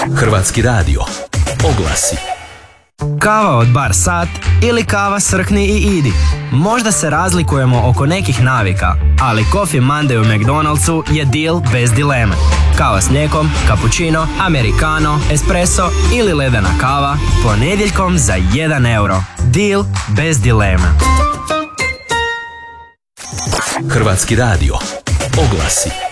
Hrvatski radio. Oglasi. Kava od bar sat ili kava srkni i idi. Možda se razlikujemo oko nekih navika, ali Coffee Monday u McDonald'su je deal bez dileme. Kava s mlijekom, cappuccino, americano, espresso ili ledena kava ponedjeljkom za 1 euro. Deal bez dileme. Hrvatski radio. Oglasi.